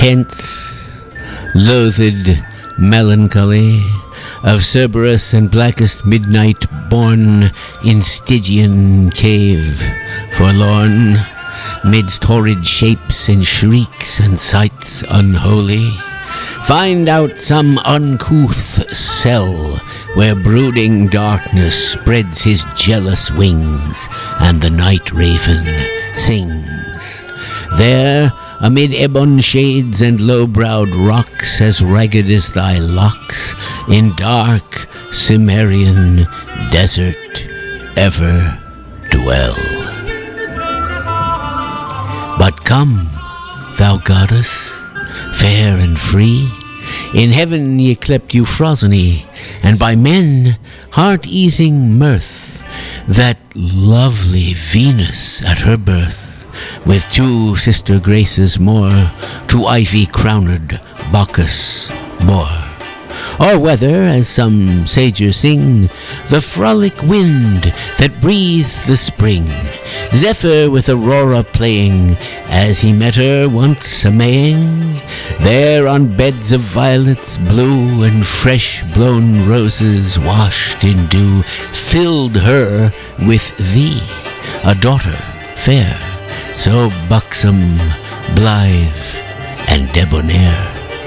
Hence, loathed melancholy of Cerberus and blackest midnight, born in Stygian cave, forlorn, midst horrid shapes and shrieks and sights unholy. Find out some uncouth cell where brooding darkness spreads his jealous wings and the night raven sings. There, amid ebon shades and low-browed rocks as ragged as thy locks, in dark Cimmerian desert ever dwell. But come, thou goddess, fair and free, in heaven ye clept Euphrosyne, and by men heart-easing mirth, that lovely Venus at her birth, with two sister graces more, to ivy-crowned Bacchus bore. Or whether, as some sagers sing, the frolic wind that breathed the spring, Zephyr with Aurora playing, as he met her once a-maying, there on beds of violets blue and fresh-blown roses washed in dew, filled her with thee, a daughter fair, so buxom, blithe, and debonair.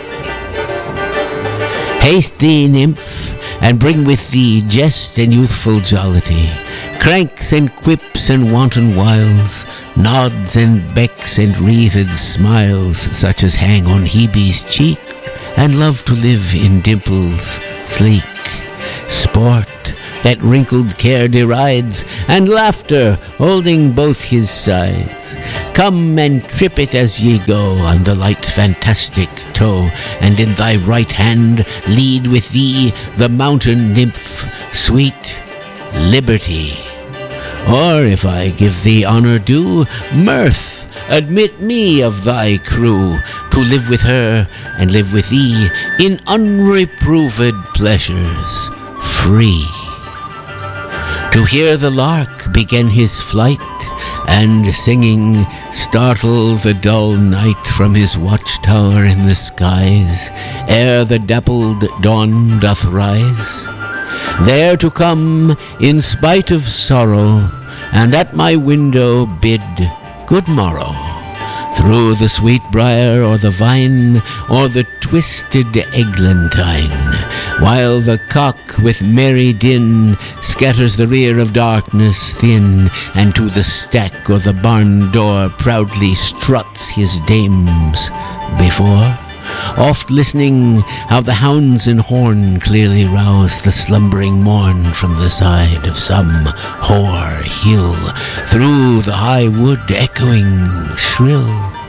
Haste thee, nymph, and bring with thee jest and youthful jollity, cranks and quips and wanton wiles, nods and becks and wreathed smiles, such as hang on Hebe's cheek, and love to live in dimples sleek. Sport that wrinkled care derides, and laughter holding both his sides. Come and trip it as ye go on the light fantastic toe, and in thy right hand lead with thee the mountain nymph, sweet Liberty. Or, if I give thee honor due, Mirth, admit me of thy crew, to live with her and live with thee in unreproved pleasures free. To hear the lark begin his flight, and singing startle the dull night from his watchtower in the skies, ere the dappled dawn doth rise. There to come in spite of sorrow, and at my window bid good morrow. Through the sweet briar or the vine, or the twisted eglantine, while the cock with merry din scatters the rear of darkness thin, and to the stack or the barn door proudly struts his dames before, oft listening how the hounds in horn clearly rouse the slumbering morn from the side of some hoar hill, through the high wood echoing shrill.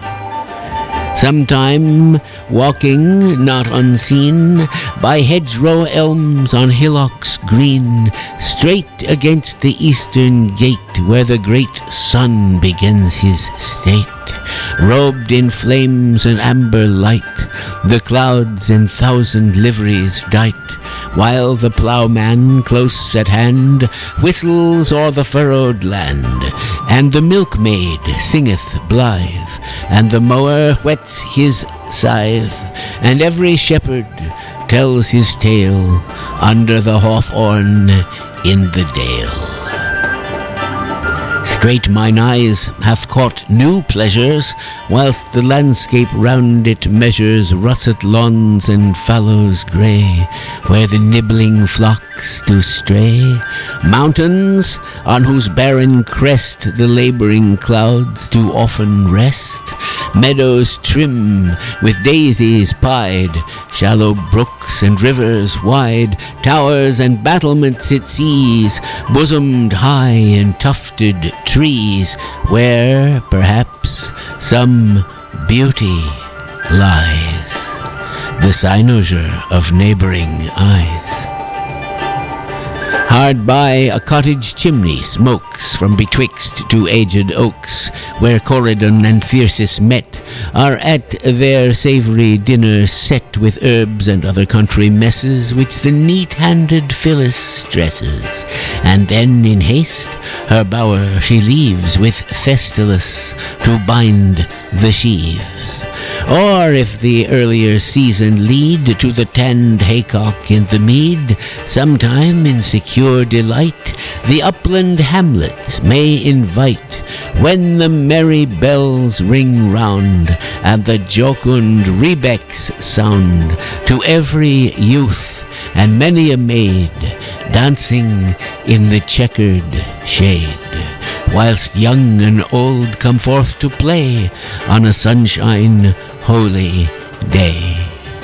Sometime, walking not unseen, by hedgerow elms on hillocks green, straight against the eastern gate, where the great sun begins his state, robed in flames and amber light, the clouds in thousand liveries dight, while the ploughman close at hand whistles o'er the furrowed land, and the milkmaid singeth blithe, and the mower whets his scythe, and every shepherd tells his tale under the hawthorn in the dale. Straight mine eyes hath caught new pleasures, whilst the landscape round it measures russet lawns and fallows grey, where the nibbling flocks do stray, mountains on whose barren crest the labouring clouds do often rest, meadows trim with daisies pied, shallow brooks and rivers wide, towers and battlements it sees, bosomed high in tufted trees, where, perhaps, some beauty lies, the cynosure of neighbouring eyes. Hard by, a cottage chimney smokes from betwixt two aged oaks, where Corydon and Thyrsis met, are at their savoury dinner set with herbs and other country messes, which the neat-handed Phyllis dresses, and then in haste her bower she leaves with Thestylus to bind the sheaves. Or if the earlier season lead to the tanned haycock in the mead, sometime in secure delight the upland hamlets may invite, when the merry bells ring round and the jocund rebecks sound, to every youth and many a maid dancing in the checkered shade, whilst young and old come forth to play on a sunshine holy day,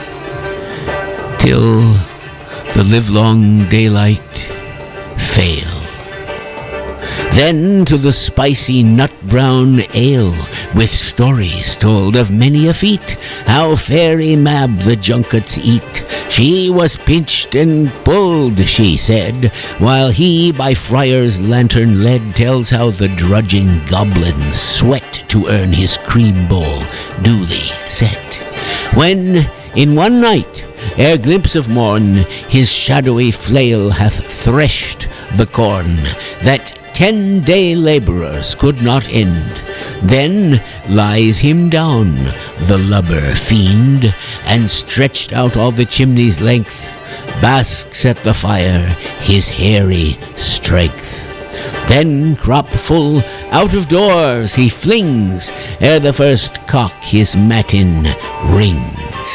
till the livelong daylight fail. Then to the spicy nut-brown ale, with stories told of many a feat, how Fairy Mab the junkets eat. She was pinched and pulled, she said, while he by Friar's lantern led, tells how the drudging goblin sweat to earn his cream bowl duly set, when in one night, ere glimpse of morn, his shadowy flail hath threshed the corn, that 10-day labourers could not end. Then lies him down, the lubber fiend, and stretched out all the chimney's length, basks at the fire his hairy strength. Then crop full out of doors he flings, ere the first cock his matin rings.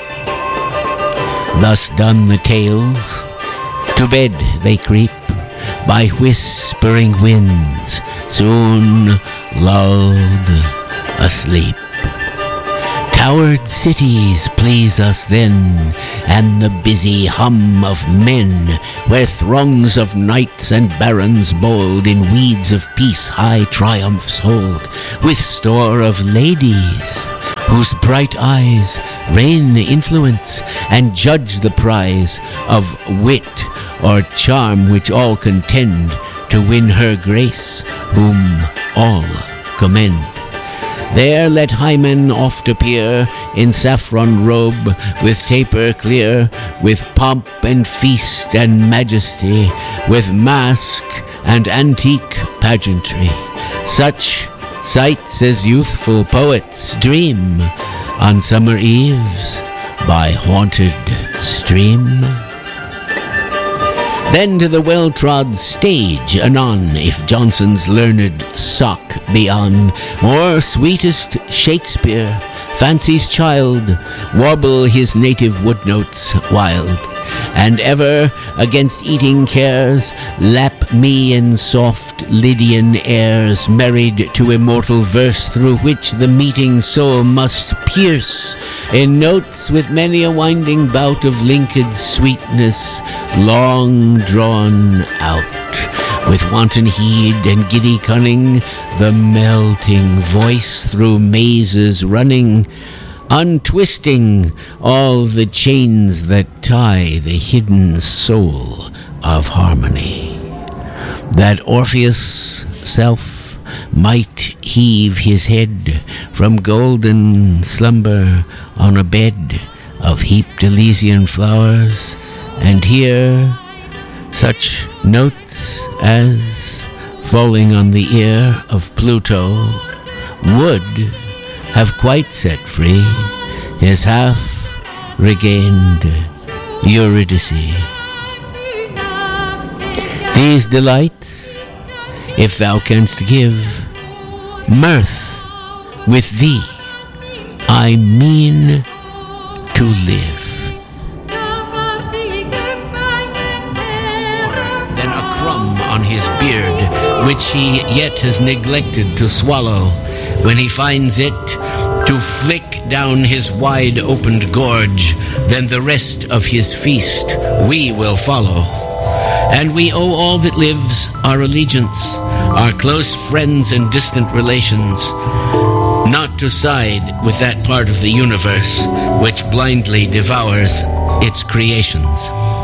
Thus done the tales, to bed they creep, by whispering winds soon lulled asleep. Towered cities please us then, and the busy hum of men, where throngs of knights and barons bold in weeds of peace high triumphs hold, with store of ladies whose bright eyes reign the influence and judge the prize of wit or charm, which all contend to win her grace, whom all commend. There let Hymen oft appear, in saffron robe, with taper clear, with pomp and feast and majesty, with mask and antique pageantry. Such sights as youthful poets dream on summer eves by haunted stream. Then to the well-trod stage anon, if Johnson's learned sock be on, or sweetest Shakespeare, fancy's child, warble his native wood notes wild, and ever against eating cares lap me in soft Lydian airs, married to immortal verse, through which the meeting soul must pierce in notes with many a winding bout of linked sweetness, long drawn out, with wanton heed and giddy cunning, the melting voice through mazes running, untwisting all the chains that tie the hidden soul of harmony, that Orpheus' self might heave his head from golden slumber on a bed of heaped Elysian flowers, and hear such notes as, falling on the ear of Pluto, would have quite set free his half-regained Eurydice. These delights, if thou canst give, mirth with thee I mean to live. Than a crumb on his beard, which he yet has neglected to swallow, when he finds it to flick down his wide-opened gorge, then the rest of his feast we will follow. And we owe all that lives our allegiance, our close friends and distant relations, not to side with that part of the universe which blindly devours its creations.